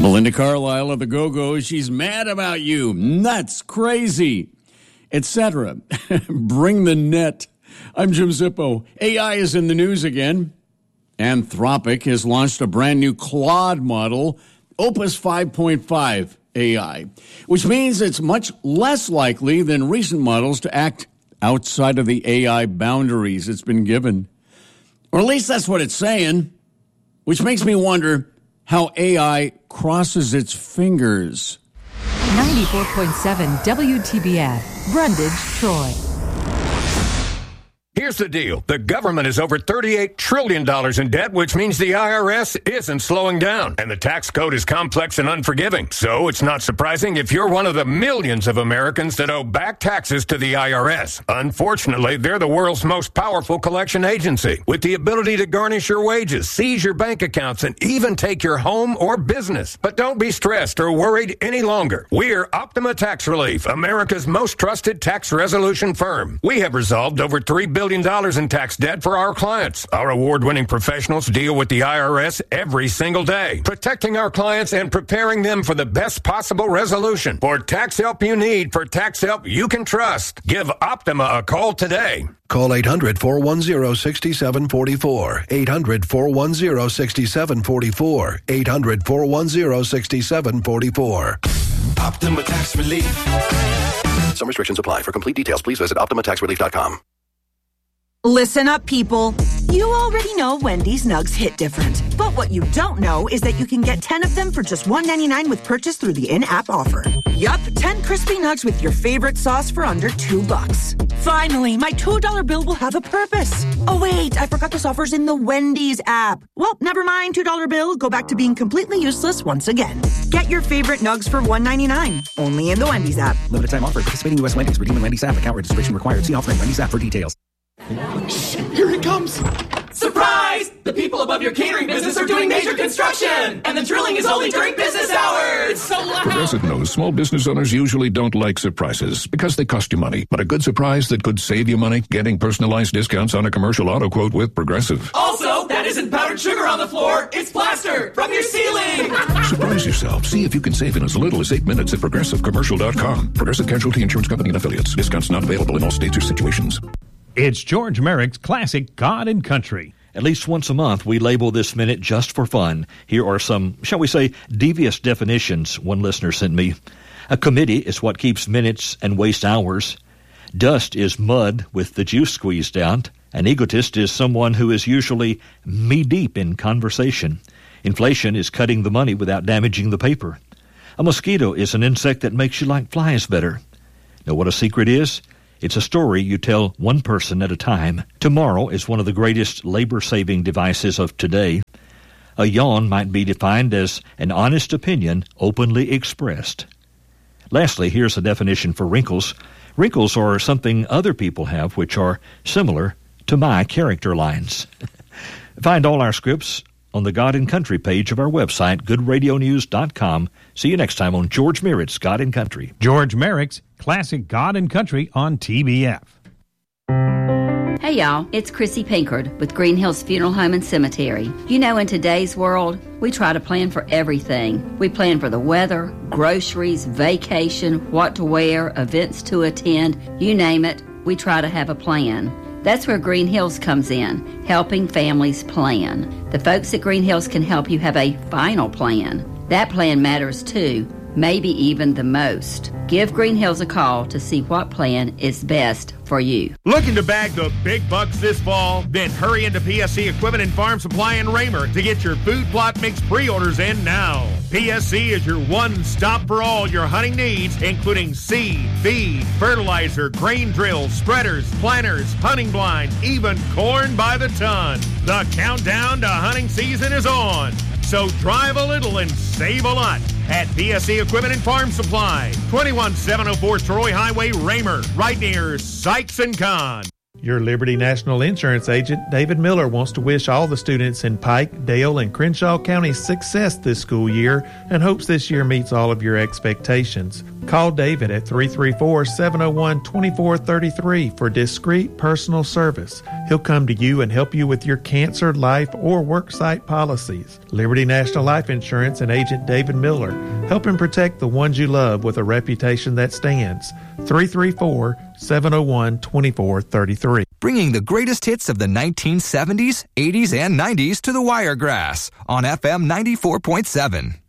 Belinda Carlisle of the Go-Go's, she's mad about you, nuts, crazy, etc. Bring the net. I'm Jim Zippo. AI is in the news again. Anthropic has launched a brand new Claude model, Opus 5.5 AI, which means it's much less likely than recent models to act outside of the AI boundaries it's been given. Or at least that's what it's saying, which makes me wonder how AI crosses its fingers. 94.7 WTBF, Brundage, Troy. Here's the deal. The government is over $38 trillion in debt, which means the IRS isn't slowing down. And the tax code is complex and unforgiving. So it's not surprising if you're one of the millions of Americans that owe back taxes to the IRS. Unfortunately, they're the world's most powerful collection agency, with the ability to garnish your wages, seize your bank accounts, and even take your home or business. But don't be stressed or worried any longer. We're Optima Tax Relief, America's most trusted tax resolution firm. We have resolved over $3 billion in tax debt for our clients. Our award-winning professionals deal with the IRS every single day, protecting our clients and preparing them for the best possible resolution. For tax help you need, for tax help you can trust, give Optima a call today. Call 800-410-6744. 800-410-6744. 800-410-6744. Optima Tax Relief. Some restrictions apply. For complete details, please visit OptimaTaxRelief.com. Listen up, people. You already know Wendy's Nugs hit different. But what you don't know is that you can get 10 of them for just $1.99 with purchase through the in-app offer. Yup, 10 crispy nugs with your favorite sauce for under $2. Finally, my $2 bill will have a purpose. Oh, wait, I forgot this offer's in the Wendy's app. Well, never mind, $2 bill. Go back to being completely useless once again. Get your favorite nugs for $1.99. Only in the Wendy's app. Limited time offer. Participating U.S. Wendy's. Redeem in Wendy's app. Account registration required. See offer in Wendy's app for details. Shh, here he comes. Surprise! The people above your catering business are doing major construction, and the drilling is only during business hours. So loud. Progressive knows small business owners usually don't like surprises because they cost you money. But a good surprise that could save you money, getting personalized discounts on a commercial auto quote with Progressive. Also, that isn't powdered sugar on the floor. It's plaster from your ceiling. Surprise yourself. See if you can save in as little as 8 minutes at ProgressiveCommercial.com. Progressive Casualty Insurance Company and Affiliates. Discounts not available in all states or situations. It's George Merrick's classic God and Country. At least once a month, we label this minute just for fun. Here are some, shall we say, devious definitions one listener sent me. A committee is what keeps minutes and wastes hours. Dust is mud with the juice squeezed out. An egotist is someone who is usually knee-deep in conversation. Inflation is cutting the money without damaging the paper. A mosquito is an insect that makes you like flies better. Know what a secret is? It's a story you tell one person at a time. Tomorrow is one of the greatest labor-saving devices of today. A yawn might be defined as an honest opinion openly expressed. Lastly, here's a definition for wrinkles. Wrinkles are something other people have which are similar to my character lines. Find all our scripts on the God and Country page of our website, goodradionews.com. See you next time on George Merritt's God and Country. George Merrick's classic God and Country on TBF. Hey y'all, it's Chrissy Pinkard with Green Hills Funeral Home and Cemetery. You know, in today's world, we try to plan for everything. We plan for the weather, groceries, vacation, what to wear, events to attend, you name it, we try to have a plan. That's where Green Hills comes in, helping families plan. The folks at Green Hills can help you have a final plan. That plan matters too, maybe even the most. Give Green Hills a call to see what plan is best for you. Looking to bag the big bucks this fall? Then hurry into PSC Equipment and Farm Supply in Raymer to get your food plot mix pre-orders in now. PSC is your one-stop for all your hunting needs, including seed, feed, fertilizer, grain drills, spreaders, planters, hunting blinds, even corn by the ton. The countdown to hunting season is on. So drive a little and save a lot at PSC Equipment and Farm Supply, 21704 Troy Highway, Raymer, right near Sykes & Kahn. Your Liberty National Insurance agent, David Miller, wants to wish all the students in Pike, Dale, and Crenshaw counties success this school year and hopes this year meets all of your expectations. Call David at 334-701-2433 for discreet personal service. He'll come to you and help you with your cancer, life, or worksite policies. Liberty National Life Insurance and Agent David Miller, helping protect the ones you love with a reputation that stands. 334-701-2433. Bringing the greatest hits of the 1970s, 80s, and 90s to the Wiregrass on FM 94.7.